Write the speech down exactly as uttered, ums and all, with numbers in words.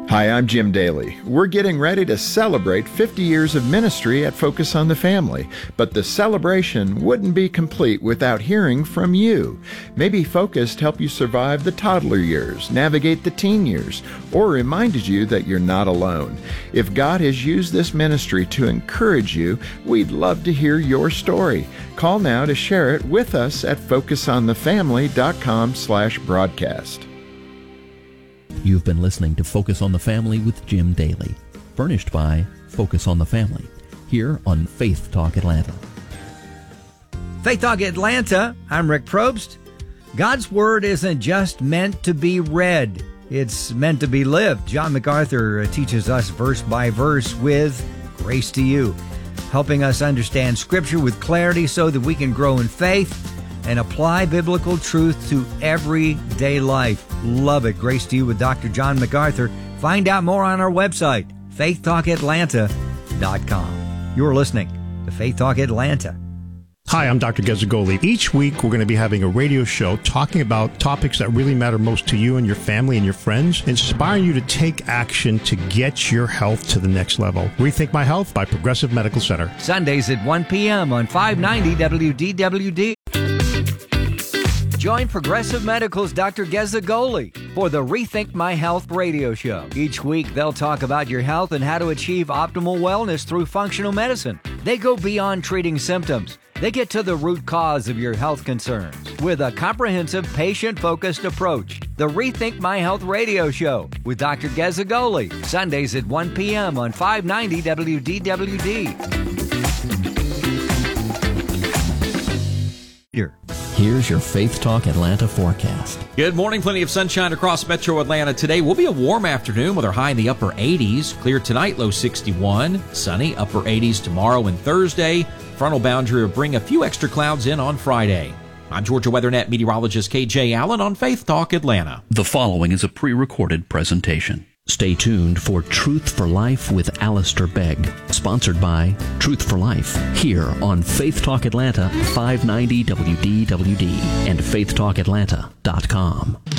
Hi, I'm Jim Daly. We're getting ready to celebrate fifty years of ministry at Focus on the Family, but the celebration wouldn't be complete without hearing from you. Maybe Focus helped you survive the toddler years, navigate the teen years, or reminded you that you're not alone. If God has used this ministry to encourage you, we'd love to hear your story. Call now to share it with us at focus on the family dot com slash broadcast. You've been listening to Focus on the Family with Jim Daly, furnished by Focus on the Family, here on Faith Talk Atlanta. Faith Talk Atlanta, I'm Rick Probst. God's Word isn't just meant to be read, it's meant to be lived. John MacArthur teaches us verse by verse with Grace to You, helping us understand Scripture with clarity so that we can grow in faith and apply biblical truth to everyday life. Love it. Grace to You with Doctor John MacArthur. Find out more on our website, faith talk atlanta dot com. You're listening to Faith Talk Atlanta. Hi, I'm Doctor Gezzagoli. Each week, we're going to be having a radio show talking about topics that really matter most to you and your family and your friends, inspiring you to take action to get your health to the next level. Rethink My Health by Progressive Medical Center. Sundays at one p.m. on five ninety W D W D. Join Progressive Medical's Doctor Gezzagoli for the Rethink My Health radio show. Each week, they'll talk about your health and how to achieve optimal wellness through functional medicine. They go beyond treating symptoms. They get to the root cause of your health concerns with a comprehensive, patient-focused approach. The Rethink My Health radio show with Doctor Gezzagoli, Sundays at one p.m. on five ninety W D W D. Here. Here's your Faith Talk Atlanta forecast. Good morning. Plenty of sunshine across Metro Atlanta today. Will be a warm afternoon with our high in the upper eighties. Clear tonight, low sixty-one. Sunny, upper eighties tomorrow and Thursday. Frontal boundary will bring a few extra clouds in on Friday. I'm Georgia WeatherNet meteorologist K J Allen on Faith Talk Atlanta. The following is a pre-recorded presentation. Stay tuned for Truth for Life with Alistair Begg, sponsored by Truth for Life, here on Faith Talk Atlanta, five ninety W D W D and faith talk atlanta dot com.